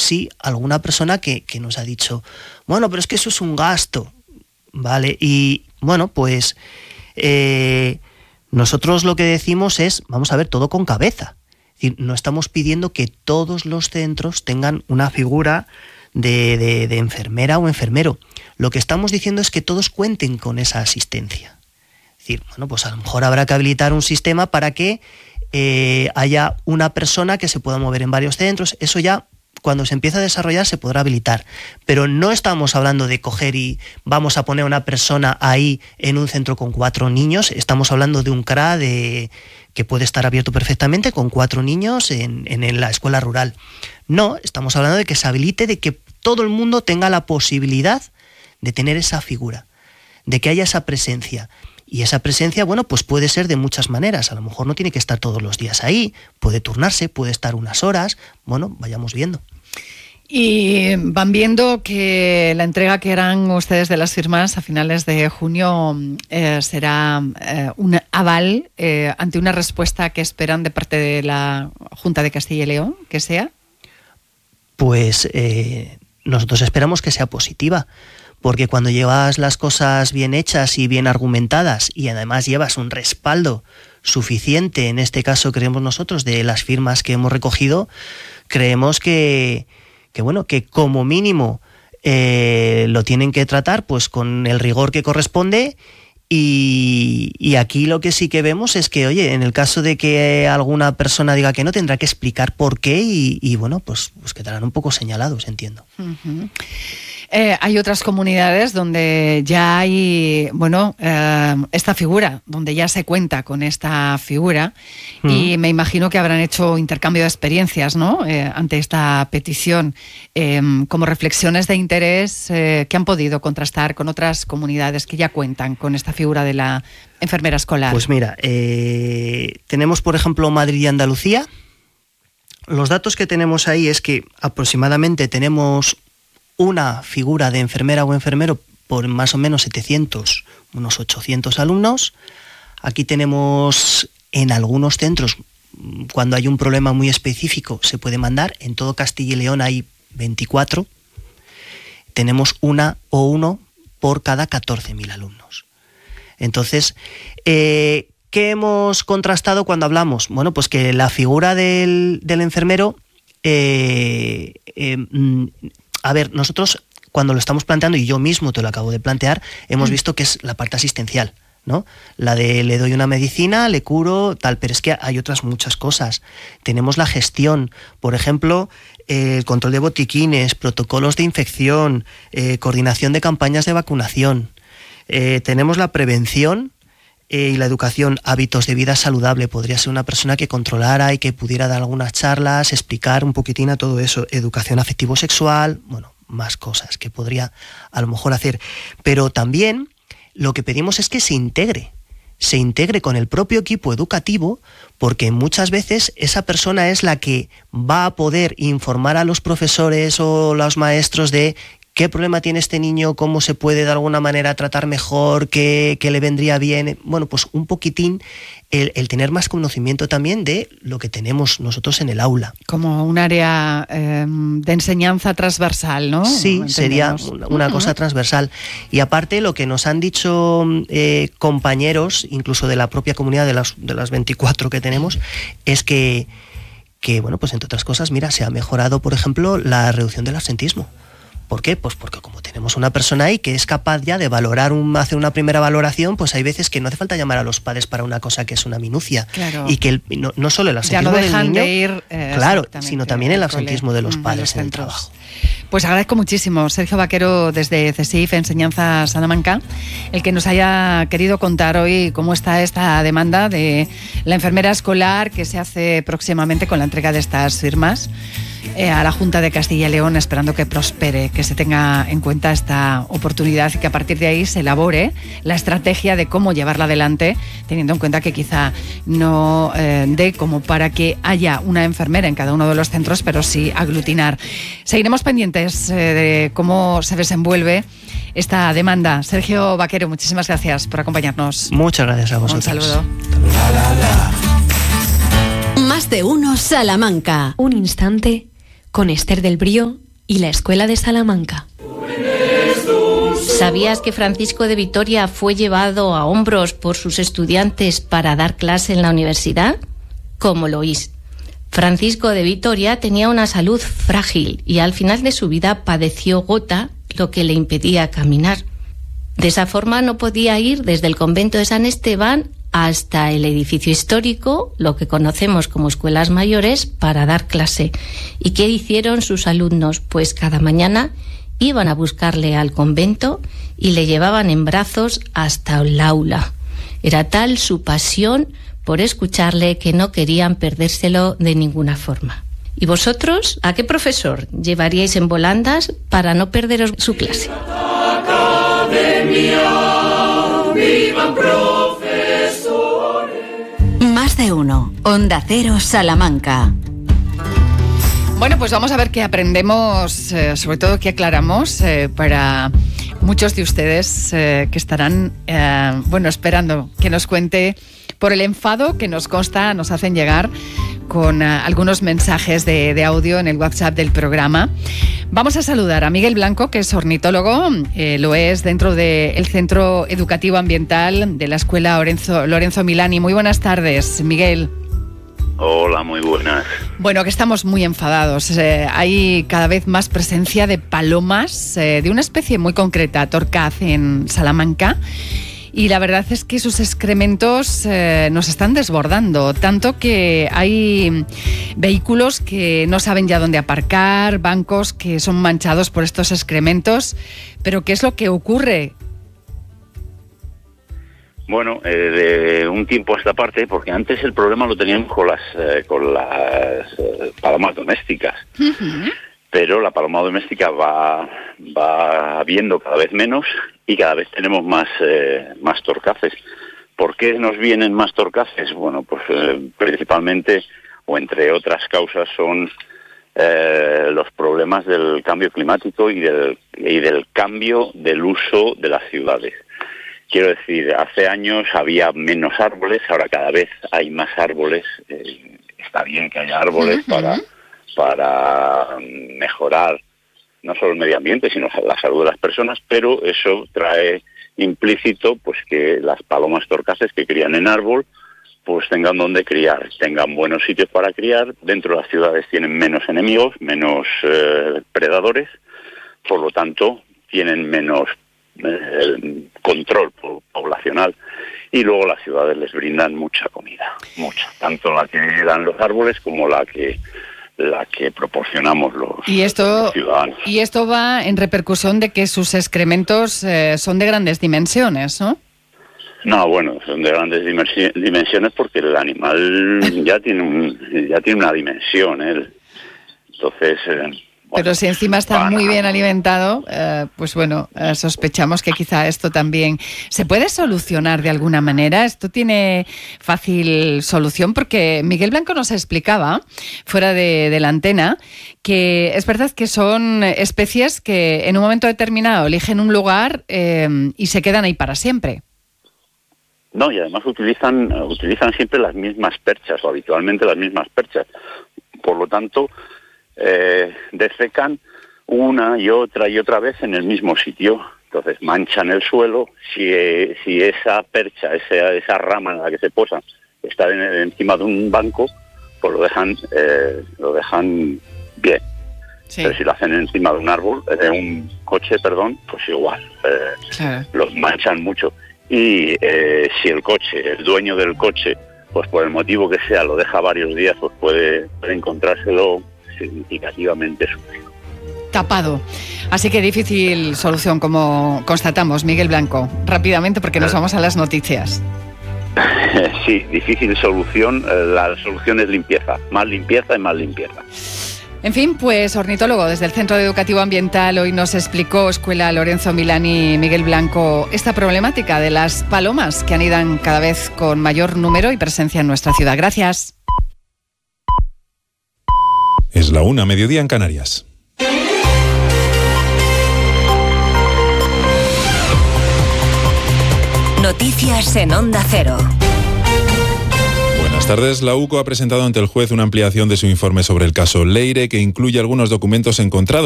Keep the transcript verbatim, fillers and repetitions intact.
sí alguna persona que, que nos ha dicho, bueno, pero es que eso es un gasto, ¿vale? Y bueno, pues eh, nosotros lo que decimos es, vamos a ver, todo con cabeza. Es decir, no estamos pidiendo que todos los centros tengan una figura de, de, de enfermera o enfermero. Lo que estamos diciendo es que todos cuenten con esa asistencia. Es decir, bueno, pues a lo mejor habrá que habilitar un sistema para que eh, haya una persona que se pueda mover en varios centros. Eso ya, cuando se empieza a desarrollar, se podrá habilitar. Pero no estamos hablando de coger y vamos a poner a una persona ahí en un centro con cuatro niños. Estamos hablando de un C R A de, que puede estar abierto perfectamente con cuatro niños en, en la escuela rural. No, estamos hablando de que se habilite, de que todo el mundo tenga la posibilidad de tener esa figura, de que haya esa presencia. Y esa presencia, bueno, pues puede ser de muchas maneras. A lo mejor no tiene que estar todos los días ahí, puede turnarse, puede estar unas horas. Bueno, vayamos viendo. Y van viendo que la entrega que harán ustedes de las firmas a finales de junio eh, será eh, un aval eh, ante una respuesta que esperan de parte de la Junta de Castilla y León, que sea. Pues eh, nosotros esperamos que sea positiva, porque cuando llevas las cosas bien hechas y bien argumentadas y además llevas un respaldo suficiente, en este caso creemos nosotros, de las firmas que hemos recogido, creemos que, que bueno, que como mínimo eh, lo tienen que tratar pues con el rigor que corresponde. Y, y aquí lo que sí que vemos es que, oye, en el caso de que alguna persona diga que no, tendrá que explicar por qué y, y bueno, pues, pues quedarán un poco señalados, entiendo. Uh-huh. Eh, hay otras comunidades donde ya hay, bueno, eh, esta figura, donde ya se cuenta con esta figura mm. y me imagino que habrán hecho intercambio de experiencias, ¿no? Eh, ante esta petición, eh, como reflexiones de interés eh, que han podido contrastar con otras comunidades que ya cuentan con esta figura de la enfermera escolar. Pues mira, eh, tenemos por ejemplo Madrid y Andalucía. Los datos que tenemos ahí es que aproximadamente tenemos una figura de enfermera o enfermero por más o menos setecientos, unos ochocientos alumnos. Aquí tenemos en algunos centros, cuando hay un problema muy específico, se puede mandar. En todo Castilla y León hay veinticuatro. Tenemos una o uno por cada catorce mil alumnos. Entonces, eh, ¿qué hemos contrastado cuando hablamos? Bueno, pues que la figura del, del enfermero... Eh, eh, A ver, nosotros cuando lo estamos planteando, y yo mismo te lo acabo de plantear, hemos visto que es la parte asistencial, ¿no? La de le doy una medicina, le curo, tal, pero es que hay otras muchas cosas. Tenemos la gestión, por ejemplo, eh, el control de botiquines, protocolos de infección, eh, coordinación de campañas de vacunación. Eh, tenemos la prevención eh, y la educación, hábitos de vida saludable. Podría ser una persona que controlara y que pudiera dar algunas charlas, explicar un poquitín a todo eso. Educación afectivo-sexual, bueno, más cosas que podría a lo mejor hacer. Pero también lo que pedimos es que se integre, se integre con el propio equipo educativo, porque muchas veces esa persona es la que va a poder informar a los profesores o los maestros de qué problema tiene este niño, cómo se puede de alguna manera tratar mejor, qué, qué le vendría bien. Bueno, pues un poquitín el, el tener más conocimiento también de lo que tenemos nosotros en el aula. Como un área eh, de enseñanza transversal, ¿no? Sí, sería una, una uh-huh. cosa transversal. Y aparte lo que nos han dicho eh, compañeros, incluso de la propia comunidad de las, de las veinticuatro que tenemos, es que, que, bueno, pues entre otras cosas, mira, se ha mejorado, por ejemplo, la reducción del absentismo. ¿Por qué? Pues porque como tenemos una persona ahí que es capaz ya de valorar, un, hacer una primera valoración, pues hay veces que no hace falta llamar a los padres para una cosa que es una minucia. Claro. Y que el, no, no solo el absentismo ya no dejan del niño, de ir, eh, claro, sino también el absentismo de los mm, padres los en el trabajo. Pues agradezco muchísimo, Sergio Vaquero, desde CESIF Enseñanza Salamanca, el que nos haya querido contar hoy cómo está esta demanda de la enfermera escolar que se hace próximamente con la entrega de estas firmas eh, a la Junta de Castilla y León, esperando que prospere, que se tenga en cuenta esta oportunidad y que a partir de ahí se elabore la estrategia de cómo llevarla adelante, teniendo en cuenta que quizá no eh, dé como para que haya una enfermera en cada uno de los centros, pero sí aglutinar. Seguiremos pendientes eh, de cómo se desenvuelve esta demanda. Sergio Vaquero, muchísimas gracias por acompañarnos. Muchas gracias a vosotros. Un saludo. Más de uno Salamanca. Un instante con Esther del Brío y la Escuela de Salamanca. ¿Sabías que Francisco de Vitoria fue llevado a hombros por sus estudiantes para dar clase en la universidad? ¿Cómo lo oís? Francisco de Vitoria tenía una salud frágil y al final de su vida padeció gota, lo que le impedía caminar. De esa forma no podía ir desde el convento de San Esteban hasta el edificio histórico, lo que conocemos como escuelas mayores, para dar clase. ¿Y qué hicieron sus alumnos? Pues cada mañana iban a buscarle al convento y le llevaban en brazos hasta el aula. Era tal su pasión por escucharle que no querían perdérselo de ninguna forma. ¿Y vosotros, a qué profesor llevaríais en volandas para no perderos su clase? Más de uno. Onda Cero Salamanca. Bueno, pues vamos a ver qué aprendemos, eh, sobre todo qué aclaramos eh, para muchos de ustedes eh, que estarán, eh, bueno, esperando que nos cuente por el enfado que nos consta, nos hacen llegar con uh, algunos mensajes de, de audio en el WhatsApp del programa. Vamos a saludar a Miguel Blanco, que es ornitólogo, eh, lo es dentro del Centro Educativo Ambiental de la Escuela Lorenzo, Lorenzo Milani. Muy buenas tardes, Miguel. Hola, muy buenas. Bueno, que estamos muy enfadados. Eh, hay cada vez más presencia de palomas eh, de una especie muy concreta, torcaz, en Salamanca. Y la verdad es que sus excrementos eh, nos están desbordando, tanto que hay vehículos que no saben ya dónde aparcar, bancos que son manchados por estos excrementos. Pero ¿qué es lo que ocurre? Bueno, eh, de un tiempo a esta parte, porque antes el problema lo teníamos con las, eh, con las eh, palomas domésticas. Uh-huh. Pero la paloma doméstica va, va habiendo cada vez menos y cada vez tenemos más, eh, más torcaces. ¿Por qué nos vienen más torcaces? Bueno, pues eh, principalmente, o entre otras causas, son eh, los problemas del cambio climático y del, y del cambio del uso de las ciudades. Quiero decir, hace años había menos árboles, ahora cada vez hay más árboles. Eh, está bien que haya árboles uh-huh. para... para mejorar no solo el medio ambiente, sino la salud de las personas, pero eso trae implícito pues que las palomas torcaces que crían en árbol pues tengan donde criar, tengan buenos sitios para criar. Dentro de las ciudades tienen menos enemigos, menos eh, predadores, por lo tanto tienen menos eh, control poblacional. Y luego las ciudades les brindan mucha comida, mucha, tanto la que dan los árboles como la que la que proporcionamos los, y esto, los ciudadanos. Y esto va en repercusión de que sus excrementos eh, son de grandes dimensiones, ¿no? No, bueno, son de grandes dimensiones porque el animal ya tiene un, ya tiene una dimensión, ¿eh? Entonces... Eh, Bueno, pero si encima está para... muy bien alimentado, eh, pues bueno, eh, sospechamos que quizá esto también se puede solucionar de alguna manera. Esto tiene fácil solución porque Miguel Blanco nos explicaba, fuera de, de la antena, que es verdad que son especies que en un momento determinado eligen un lugar eh, y se quedan ahí para siempre. No, y además utilizan, utilizan siempre las mismas perchas, o habitualmente las mismas perchas. Por lo tanto... Eh, defecan una y otra y otra vez en el mismo sitio, entonces manchan el suelo. Si, eh, si esa percha, esa, esa rama en la que se posan está en, encima de un banco, pues lo dejan eh, lo dejan bien. Sí. Pero si lo hacen encima de un árbol, de un coche, perdón, pues igual, eh, claro. Los manchan mucho. Y eh, si el coche, el dueño del coche, pues por el motivo que sea, lo deja varios días, pues puede, puede encontrárselo significativamente sucio. Tapado. Así que difícil solución, como constatamos, Miguel Blanco. Rápidamente, porque nos vamos a las noticias. Sí, difícil solución. La solución es limpieza. Más limpieza y más limpieza. En fin, pues ornitólogo desde el Centro Educativo Ambiental, hoy nos explicó, Escuela Lorenzo Milani, Miguel Blanco, esta problemática de las palomas que anidan cada vez con mayor número y presencia en nuestra ciudad. Gracias. Es la una, mediodía en Canarias. Noticias en Onda Cero. Buenas tardes. La U C O ha presentado ante el juez una ampliación de su informe sobre el caso Leire, que incluye algunos documentos encontrados